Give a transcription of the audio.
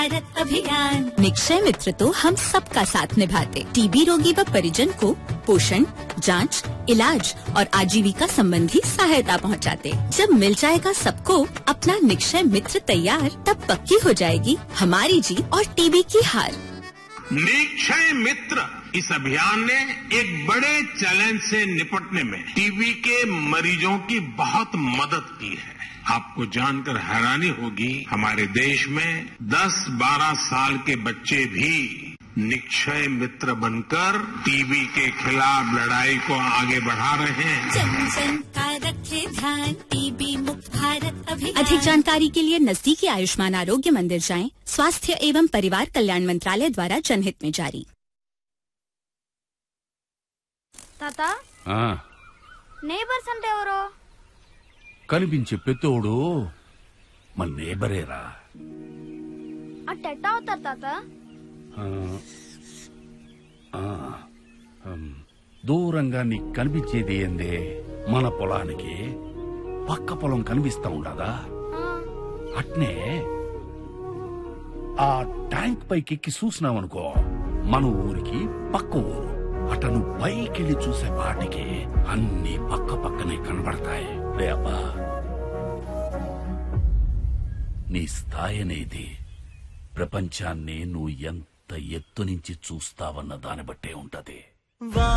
भारत अभियान। निक्षय मित्र तो हम सबका साथ निभाते, टीबी रोगी व परिजन को पोषण, जांच, इलाज और आजीविका संबंधी सहायता पहुंचाते। जब मिल जाएगा सबको अपना निक्षय मित्र तैयार, तब पक्की हो जाएगी हमारी जीत और टीबी की हार। निक्षय मित्र इस अभियान ने एक बड़े चैलेंज से निपटने में टीबी के मरीजों की बहुत मदद की है। आपको जानकर हैरानी होगी, हमारे देश में 10-12 साल के बच्चे भी निक्षय मित्र बनकर टीबी के खिलाफ लड़ाई को आगे बढ़ा रहे हैं। जन जन का रखे ध्यान, टीबी मुक्त भारत अभियान। अधिक जानकारी के लिए नजदीकी आयुष्मान आरोग्य मंदिर जाएं। स्वास्थ्य एवं परिवार कल्याण मंत्रालय द्वारा जनहित में जारी। తాత నేబర్స్ అంటే ఎవరు? కనిపించే పెత్తోడు మన నేబరేరా. అట్టెట్టా అవుతారు తాత? దూరంగా నీకు కనిపించేది ఏందే, మన పొలానికి పక్క పొలం కనిపిస్తా ఉండదా, అట్నే ఆ ట్యాంక్ పైకెక్కి చూసినావనుకో మన ఊరికి పక్క ఊరు. అట నువ్వు పైకెళ్ళి చూసే పాటికి అన్ని పక్క పక్కనే కనబడతాయి. రే అబ్బా, నీ స్థాయి అనేది ప్రపంచాన్ని నువ్వు ఎంత ఎత్తు నుంచి చూస్తావన్న దాన్ని బట్టే ఉంటది.